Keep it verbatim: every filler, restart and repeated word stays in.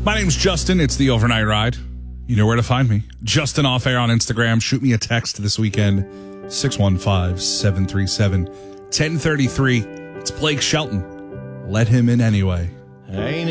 My name's Justin. It's the Overnight Ride. You know where to find me. Justin Off Air on Instagram. Shoot me a text this weekend. six one five, seven three seven, one zero three three. It's Blake Shelton. Let him in anyway. Ain't